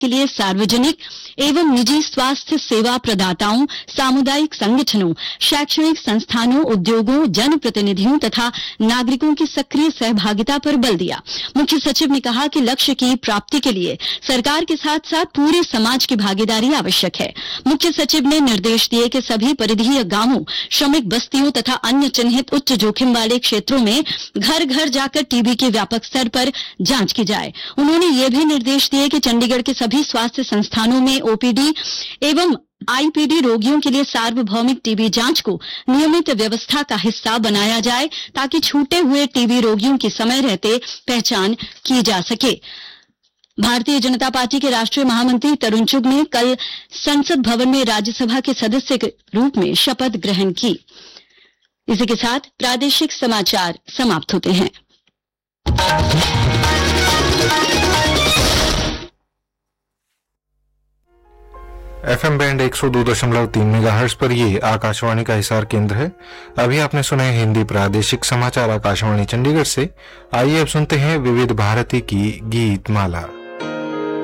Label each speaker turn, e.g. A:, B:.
A: के लिए सार्वजनिक एवं निजी स्वास्थ्य सेवा प्रदाताओं, सामुदायिक संगठनों, शैक्षणिक संस्थानों, उद्योगों, जनप्रतिनिधियों तथा नागरिकों की सक्रिय सहभागिता पर बल दिया। मुख्य सचिव ने कहा कि लक्ष्य की प्राप्ति के लिए सरकार के साथ साथ पूरे समाज की भागीदारी आवश्यक है। मुख्य सचिव ने निर्देश दिए कि सभी परिधीय गांवों, श्रमिक बस्तियों तथा अन्य चिन्हित उच्च जोखिम वाले क्षेत्रों में घर घर जाकर टीबी के व्यापक स्तर पर जांच की जाए। उन्होंने ये भी निर्देश दिए कि चंडीगढ़ के सभी स्वास्थ्य संस्थानों में ओपीडी एवं आईपीडी रोगियों के लिए सार्वभौमिक टीबी जांच को नियमित व्यवस्था का हिस्सा बनाया जाए ताकि छूटे हुए टीबी रोगियों की समय रहते पहचान की जा सके। भारतीय जनता पार्टी के राष्ट्रीय महामंत्री तरुण चुग ने कल संसद भवन में राज्यसभा के सदस्य के रूप में शपथ ग्रहण की। इसी के साथ प्रादेशिक समाचार समाप्त होते हैं।
B: एफएम बैंड 102.3 मेगाहर्ट्ज पर ये आकाशवाणी का हिसार केंद्र है। अभी आपने सुने हिंदी प्रादेशिक समाचार आकाशवाणी चंडीगढ़ से। आइए अब सुनते हैं विविध भारती की गीत माला।